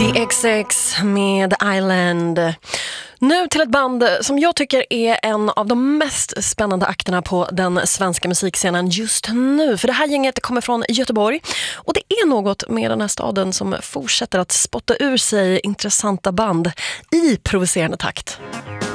DXX med Island. Nu till ett band som jag tycker är en av de mest spännande akterna på den svenska musikscenen just nu. För det här gänget kommer från Göteborg och det är något med den här staden som fortsätter att spotta ur sig intressanta band i provocerande takt.